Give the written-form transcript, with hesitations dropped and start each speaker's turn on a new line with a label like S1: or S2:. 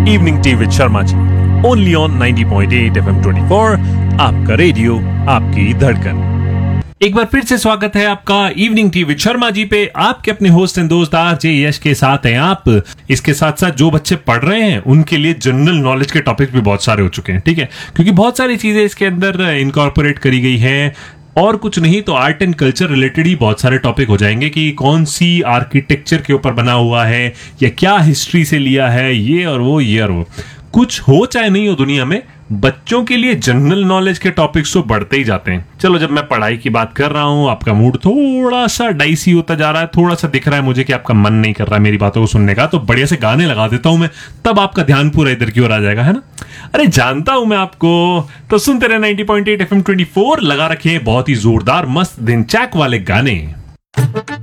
S1: Evening tea with Sharma ji, only on 90.8 FM 24, आपका radio, आपकी धड़कन। एक बार फिर से स्वागत है आपका evening tea with Sharma ji पे। आपके अपने होस्ट एंड दोस्त आरजे यश के साथ हैं आप। इसके साथ साथ जो बच्चे पढ़ रहे हैं उनके लिए जनरल नॉलेज के टॉपिक भी बहुत सारे हो चुके हैं, ठीक है, क्योंकि बहुत सारी चीजें इसके अंदर इनकॉर्पोरेट करी गई हैं। और कुछ नहीं तो आर्ट एंड कल्चर रिलेटेड ही बहुत सारे टॉपिक हो जाएंगे कि कौन सी आर्किटेक्चर के ऊपर बना हुआ है या क्या हिस्ट्री से लिया है, ये और वो। कुछ हो चाहे नहीं हो दुनिया में, बच्चों के लिए जनरल नॉलेज के टॉपिक्स तो बढ़ते ही जाते हैं। चलो, जब मैं पढ़ाई की बात कर रहा हूं, आपका मूड थोड़ा सा डाइसी होता जा रहा है, थोड़ा सा दिख रहा है मुझे कि आपका मन नहीं कर रहा है मेरी बातों को सुनने का, तो बढ़िया से गाने लगा देता हूं मैं, तब आपका ध्यान पूरा इधर की ओर आ जाएगा, है ना। अरे जानता हूं मैं आपको। तो सुनते रहे 90.8 FM 24, लगा रखे बहुत ही जोरदार मस्त दिन चैक वाले गाने।